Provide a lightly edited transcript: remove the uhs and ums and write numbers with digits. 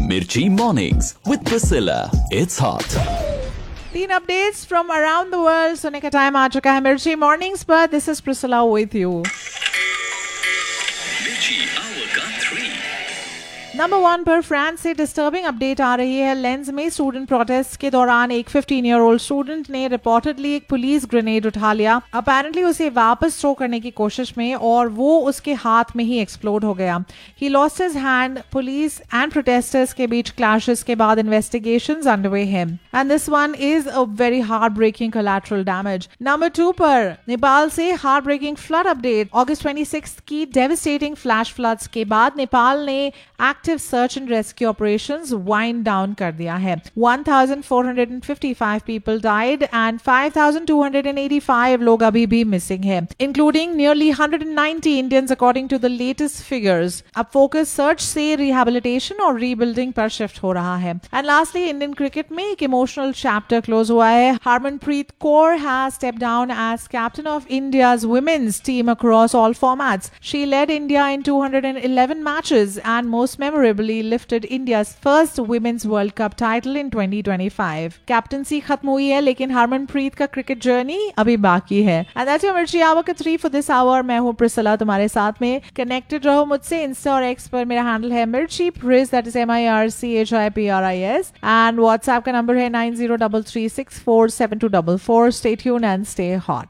Mirchi Mornings with Priscilla. It's hot. 3 updates from around the world सुनने का time आ चुका है मिर्ची मॉर्निंग्स पर. This is Priscilla with you. Number 1 पर फ्रांस से डिस्टर्बिंग अपडेट आ रही है. लेंस में स्टूडेंट प्रोटेस्ट के दौरान एक 15-year-old स्टूडेंट ने रिपोर्टेडली एक पुलिस ग्रेनेड उठा लिया. अपेरेंटली उसे वापस थ्रो करने की कोशिश में और वो उसके हाथ में ही एक्सप्लोड हो गया. He lost his hand. Police and protesters के बीच क्लैशेस के बाद इन्वेस्टिगेशंस अंडरवे हैं and this one is a very heart breaking collateral damage. Number 2 पर नेपाल से heart breaking flood update. August 26 की डेविस्टेटिंग फ्लैश फ्लड्स के बाद नेपाल ने active search and rescue operations wind down कर दिया है. 1455 पीपल डाइड एंड 5285 लोग अभी भी मिसिंग है, including nearly 190 Indians according to the latest figures. अब फोकस सर्च से रिहेबिलिटेशन और रीबिल्डिंग पर शिफ्ट हो रहा है. एंड लास्टली इंडियन क्रिकेट में एक इमोशनल चैप्टर क्लोज हुआ है. Harmanpreet Kaur has stepped down as captain of India's women's team across all formats. She lead India in 211 matches and most memorably lifted India's first Women's World Cup title in 2025. Captaincy खत्म हुई है लेकिन हरमनप्रीत का cricket journey अभी बाकी है. And that's your मिर्ची our का 3 for this hour. मैं हूँ प्रिसिला तुम्हारे साथ में. कनेक्टेड रहो मुझसे. इंस्टा और एक्स पर मेरा हैंडल है मिर्ची प्रिस, that is MIRCHIPRIS, and WhatsApp का नंबर है 9033647244. Stay tuned and stay hot.